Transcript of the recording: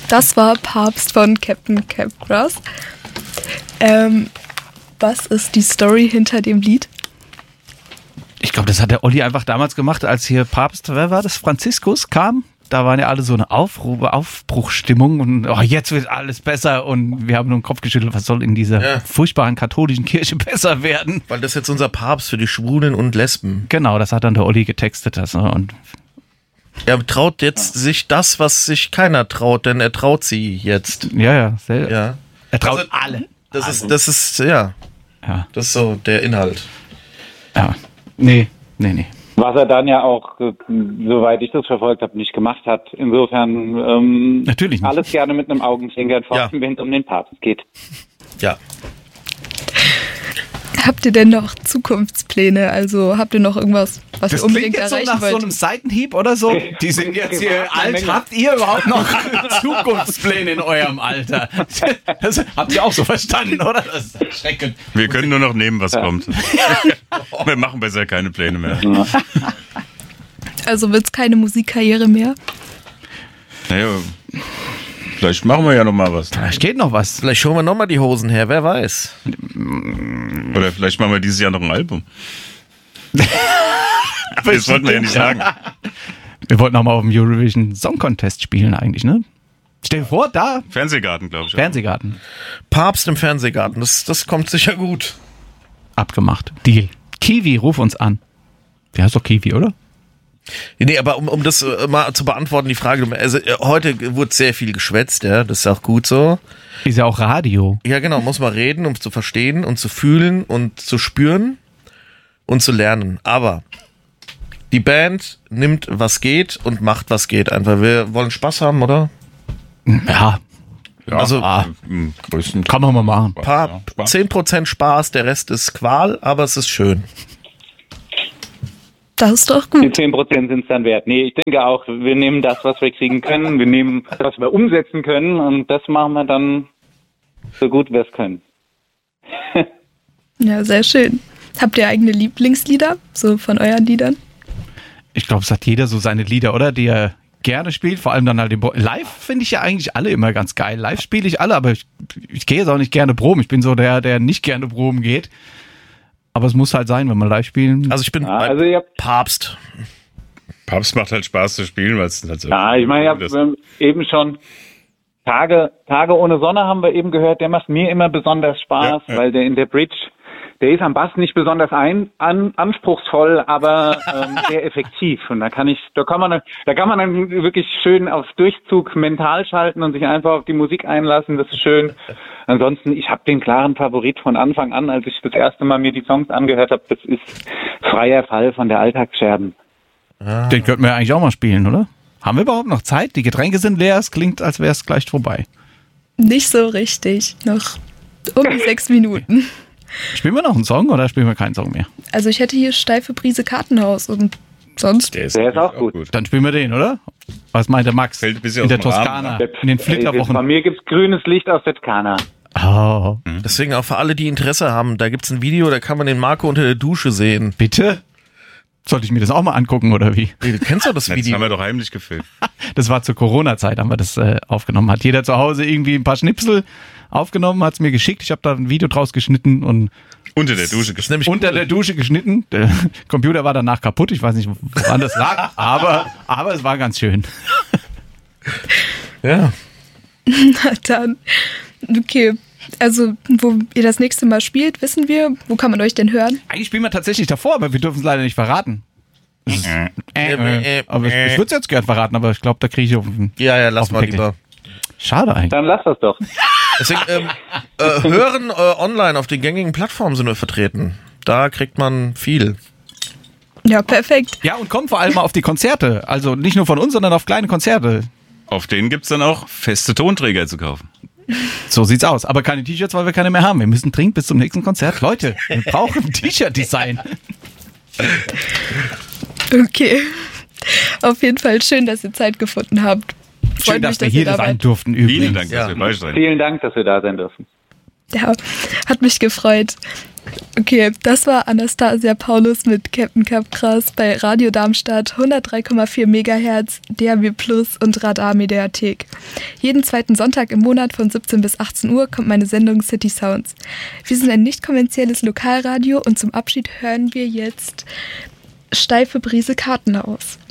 Das war Papst von Captain Capgrass. Was ist die Story hinter dem Lied? Ich glaube, das hat der Olli einfach damals gemacht, als hier Papst, wer war das, Franziskus kam. Da waren ja alle so eine Aufbruchstimmung und jetzt wird alles besser und wir haben nur den Kopf geschüttelt, was soll in dieser furchtbaren katholischen Kirche besser werden? Weil das jetzt unser Papst für die Schwulen und Lesben. Genau, das hat dann der Olli getextet. Und er traut jetzt sich das, was sich keiner traut, denn er traut sie jetzt. Ja. Er traut alle. Das ist das ist so der Inhalt. Ja, nee. Was er dann ja auch, soweit ich das verfolgt habe, nicht gemacht hat. Insofern natürlich nicht. Alles gerne mit einem Augenzwinkern, vor allem wenn es um den Papst geht. Ja. Habt ihr denn noch Zukunftspläne? Also habt ihr noch irgendwas, was das ihr unbedingt klingt jetzt erreichen so nach wollt? so einem Seitenhieb oder so. Die sind jetzt hier alt. Habt ihr überhaupt noch Zukunftspläne in eurem Alter? Das habt ihr auch so verstanden, oder? Das ist erschreckend. Wir können nur noch nehmen, was kommt. Wir machen besser keine Pläne mehr. Also wird's keine Musikkarriere mehr? Naja, vielleicht machen wir ja noch mal was. Vielleicht geht noch was. Vielleicht holen wir noch mal die Hosen her, wer weiß. Oder vielleicht machen wir dieses Jahr noch ein Album. Das wollten wir ja nicht sagen. Wir wollten auch mal auf dem Eurovision Song Contest spielen eigentlich, ne? Stell dir vor, da. Fernsehgarten, glaube ich. Fernsehgarten. Papst im Fernsehgarten, das kommt sicher gut. Abgemacht. Deal. Kiwi, ruf uns an. Der heißt doch Kiwi, oder? Nee, aber um das mal zu beantworten, die Frage, also heute wurde sehr viel geschwätzt, ja, das ist auch gut so. Ist ja auch Radio. Ja, genau, muss man reden, um zu verstehen und zu fühlen und zu spüren und zu lernen. Aber die Band nimmt, was geht und macht, was geht. Einfach, wir wollen Spaß haben, oder? Ja. Also größten kann man mal machen. 10% Spaß, der Rest ist Qual, aber es ist schön. Das ist doch Die gut. 10% sind es dann wert. Nee, ich denke auch, wir nehmen das, was wir kriegen können, wir nehmen, was wir umsetzen können und das machen wir dann so gut wir es können. Ja, sehr schön. Habt ihr eigene Lieblingslieder, so von euren Liedern? Ich glaube, es hat jeder so seine Lieder, oder? Die er gerne spielt, vor allem dann halt live finde ich ja eigentlich alle immer ganz geil. Live spiele ich alle, aber ich gehe jetzt auch nicht gerne proben. Ich bin so der nicht gerne proben geht. Aber es muss halt sein, wenn wir live spielen. Also ich bin Papst. Papst macht halt Spaß zu spielen, weil es halt so. Ja, ich meine, wir haben eben schon Tage ohne Sonne haben wir eben gehört, der macht mir immer besonders Spaß, weil der in der Bridge, der ist am Bass nicht besonders anspruchsvoll, aber sehr effektiv. Und da kann man dann wirklich schön auf Durchzug mental schalten und sich einfach auf die Musik einlassen. Das ist schön. Ansonsten, ich habe den klaren Favorit von Anfang an, als ich das erste Mal mir die Songs angehört habe. Das ist Freier Fall von der Alltagsscherben. Den könnten wir eigentlich auch mal spielen, oder? Haben wir überhaupt noch Zeit? Die Getränke sind leer, es klingt, als wäre es gleich vorbei. Nicht so richtig. Noch um die 6 Minuten. Spielen wir noch einen Song oder spielen wir keinen Song mehr? Also ich hätte hier Steife Brise Kartenhaus und sonst. Der ist auch gut. Dann spielen wir den, oder? Was meint der Max? Fällt ein bisschen in der aus dem Rahmen, Toskana, ne? in den Flitterwochen. Bei mir gibt's grünes Licht aus der Toskana. Oh. Deswegen auch für alle, die Interesse haben, da gibt's ein Video, da kann man den Marco unter der Dusche sehen. Bitte? Sollte ich mir das auch mal angucken, oder wie? Du kennst doch das Das Video. haben wir doch heimlich gefilmt. Das war zur Corona-Zeit, haben wir das aufgenommen. Hat jeder zu Hause irgendwie ein paar Schnipsel aufgenommen, hat es mir geschickt. Ich habe da ein Video draus geschnitten und Unter der Dusche nämlich unter der Dusche geschnitten. Der Computer war danach kaputt. Ich weiß nicht, woran das lag, aber es war ganz schön. Ja. Na dann. Okay. Also, wo ihr das nächste Mal spielt, wissen wir. Wo kann man euch denn hören? Eigentlich spielen wir tatsächlich davor, aber wir dürfen es leider nicht verraten. Aber ich würde es jetzt gern verraten, aber ich glaube, da kriege ich auf den Lass auf den mal Deckel. lieber. Schade eigentlich. Dann lass das doch. Deswegen, hören online auf den gängigen Plattformen sind wir vertreten. Da kriegt man viel. Ja, perfekt. Ja, und kommt vor allem mal auf die Konzerte. Also nicht nur von uns, sondern auf kleine Konzerte. Auf denen gibt es dann auch feste Tonträger zu kaufen. So sieht's aus. Aber keine T-Shirts, weil wir keine mehr haben. Wir müssen dringend bis zum nächsten Konzert. Leute, wir brauchen ein T-Shirt-Design. Okay. Auf jeden Fall schön, dass ihr Zeit gefunden habt. Freut Schön, mich, dass wir hier ihr da sein wart. durften übrigens. Vielen Dank, dass wir beisteuern. Vielen Dank, dass wir da sein dürfen. Ja, hat mich gefreut. Okay, das war Anastasia Paulus mit Captain Capgras bei Radio Darmstadt 103,4 MHz, DAB+ und Radar Mediathek. Jeden zweiten Sonntag im Monat von 17 bis 18 Uhr kommt meine Sendung City Sounds. Wir sind ein nicht kommerzielles Lokalradio und zum Abschied hören wir jetzt Steife Brise Karten aus.